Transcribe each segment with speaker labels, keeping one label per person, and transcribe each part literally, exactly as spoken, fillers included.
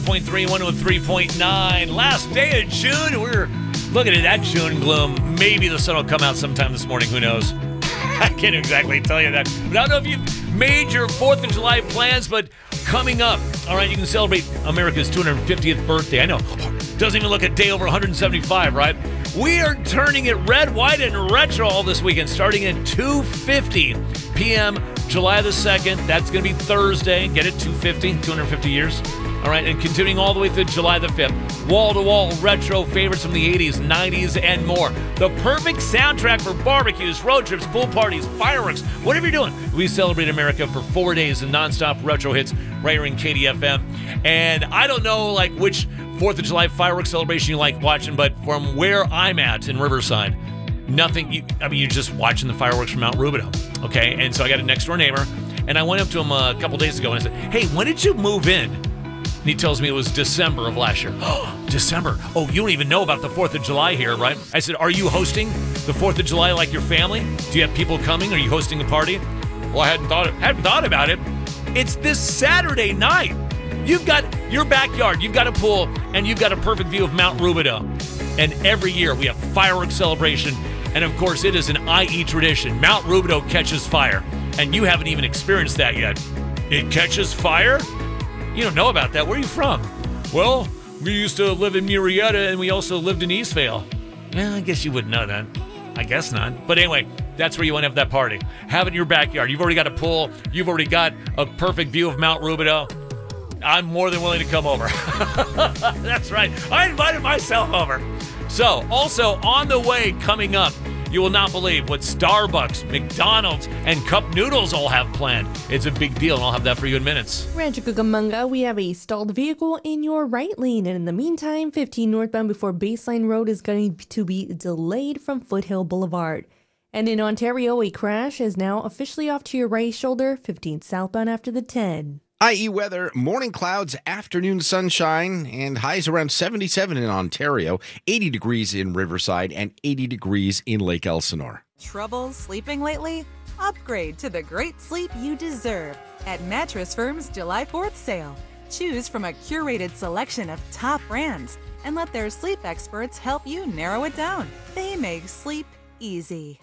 Speaker 1: point three, one oh three point nine. Last day of June. We're looking at that June gloom. Maybe the sun will come out sometime this morning. Who knows? I can't exactly tell you that. But I don't know if you've made your fourth of July plans, but coming up, all right, you can celebrate America's two hundred fiftieth birthday. I know. Doesn't even look a day over one hundred seventy-five, right? We are turning it red, white, and retro all this weekend, starting at two fifty p.m. July the second. That's going to be Thursday. Get it? two fifty, two hundred fifty years. All right, and continuing all the way through July the fifth. Wall-to-wall retro favorites from the eighties, nineties, and more. The perfect soundtrack for barbecues, road trips, pool parties, fireworks, whatever you're doing. We celebrate America for four days of nonstop retro hits right here in K D F M. And I don't know, like, which fourth of July fireworks celebration you like watching, but from where I'm at in Riverside, nothing, you, I mean, you're just watching the fireworks from Mount Rubidoux, okay? And so I got a next-door neighbor, and I went up to him a couple days ago, and I said, hey, when did you move in? And he tells me it was December of last year. Oh, December. Oh, you don't even know about the fourth of July here, right? I said, are you hosting the fourth of July like your family? Do you have people coming? Are you hosting a party? Well, I hadn't thought, hadn't thought about it. It's this Saturday night. You've got your backyard, you've got a pool, and you've got a perfect view of Mount Rubidoux. And every year we have fireworks celebration. And of course, it is an I E tradition. Mount Rubidoux catches fire. And you haven't even experienced that yet. It catches fire? You don't know about that. Where are you from? Well, we used to live in Murrieta, and we also lived in Eastvale. Yeah, I guess you wouldn't know that. I guess not. But anyway, that's where you want to have that party. Have it in your backyard. You've already got a pool. You've already got a perfect view of Mount Rubidoux. I'm more than willing to come over. That's right. I invited myself over. So, also on the way coming up, you will not believe what Starbucks, McDonald's, and Cup Noodles all have planned. It's a big deal, and I'll have that for you in minutes.
Speaker 2: Rancho Cucamonga, we have a stalled vehicle in your right lane. And in the meantime, fifteen northbound before Baseline Road is going to be delayed from Foothill Boulevard. And in Ontario, a crash is now officially off to your right shoulder, fifteen southbound after the ten.
Speaker 3: I E weather, morning clouds, afternoon sunshine, and highs around seventy-seven in Ontario, eighty degrees in Riverside, and eighty degrees in Lake Elsinore.
Speaker 4: Trouble sleeping lately? Upgrade to the great sleep you deserve at Mattress Firm's July fourth sale. Choose from a curated selection of top brands and let their sleep experts help you narrow it down. They make sleep easy.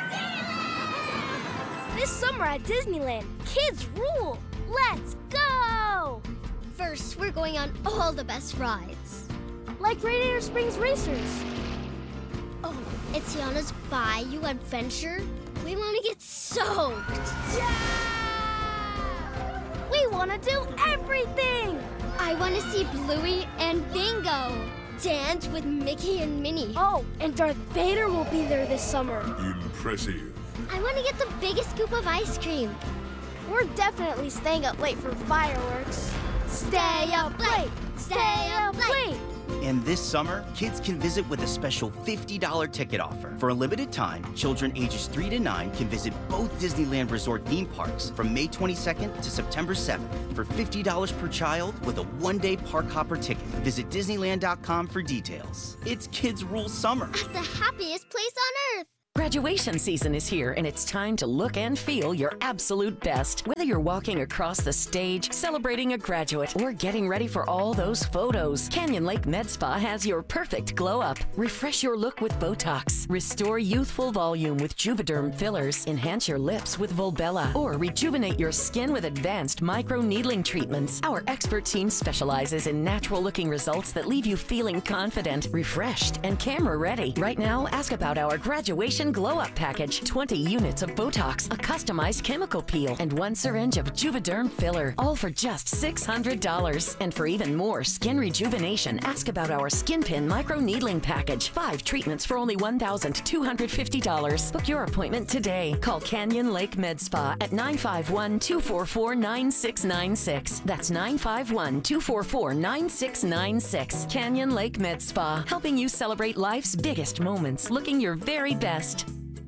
Speaker 5: This summer at Disneyland, kids rule! Let's go! First, we're going on all the best rides. Like Radiator Springs Racers. Oh, it's Tiana's Bayou Adventure. We want to get soaked. Yeah! We want to do everything! I want to see Bluey and Bingo. Dance with Mickey and Minnie. Oh, and Darth Vader will be there this summer.
Speaker 6: Impressive.
Speaker 5: I want to get the biggest scoop of ice cream. We're definitely staying up late for fireworks. Stay up late! Stay up late!
Speaker 7: And this summer, kids can visit with a special fifty dollars ticket offer. For a limited time, children ages three to nine can visit both Disneyland Resort theme parks from May twenty-second to September seventh for fifty dollars per child with a one-day park hopper ticket. Visit Disneyland dot com for details. It's Kids Rule Summer.
Speaker 5: At the happiest place on earth!
Speaker 8: Graduation season is here, and it's time to look and feel your absolute best. Whether you're walking across the stage, celebrating a graduate, or getting ready for all those photos, Canyon Lake Med Spa has your perfect glow-up. Refresh your look with Botox, restore youthful volume with Juvederm fillers, enhance your lips with Volbella, or rejuvenate your skin with advanced micro-needling treatments. Our expert team specializes in natural-looking results that leave you feeling confident, refreshed, and camera-ready. Right now, ask about our graduation Glow Up package. twenty units of Botox, a customized chemical peel, and one syringe of Juvederm filler, all for just six hundred dollars. And for even more skin rejuvenation, ask about our Skin Pin Micro Needling package. Five treatments for only one thousand two hundred fifty dollars. Book your appointment today. Call Canyon Lake Med Spa at nine five one, two four four, nine six nine six. That's nine five one, two four four, nine six nine six. Canyon Lake Med Spa, helping you celebrate life's biggest moments, looking your very best.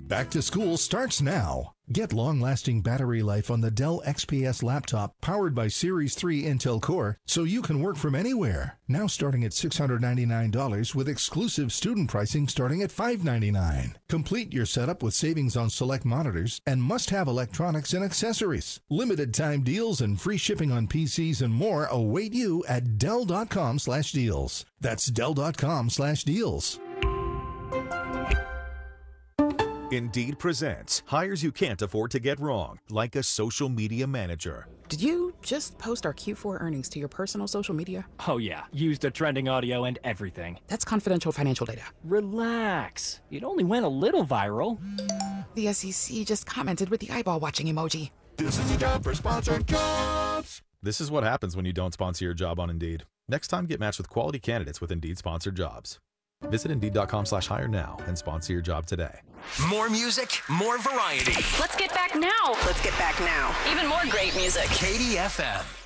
Speaker 6: Back to school starts now. Get long-lasting battery life on the Dell X P S laptop powered by Series three Intel Core so you can work from anywhere. Now starting at six hundred ninety-nine dollars with exclusive student pricing starting at five hundred ninety-nine dollars. Complete your setup with savings on select monitors and must-have electronics and accessories. Limited time deals and free shipping on P Cs and more await you at Dell.com slash deals. That's Dell.com slash deals.
Speaker 9: Indeed presents hires you can't afford to get wrong, like a social media manager.
Speaker 10: Did you just post our Q four earnings to your personal social media?
Speaker 11: Oh yeah, used the trending audio and everything.
Speaker 10: That's confidential financial data.
Speaker 11: Relax. It only went a little viral.
Speaker 10: The S E C just commented with the eyeball watching emoji.
Speaker 12: This is the job for sponsored jobs.
Speaker 9: This is what happens when you don't sponsor your job on Indeed. Next time, get matched with quality candidates with Indeed sponsored jobs. Visit Indeed.com slash hire now and sponsor your job today.
Speaker 13: More music, more variety.
Speaker 14: Let's get back now.
Speaker 15: Let's get back now.
Speaker 14: Even more great music.
Speaker 13: K D F M.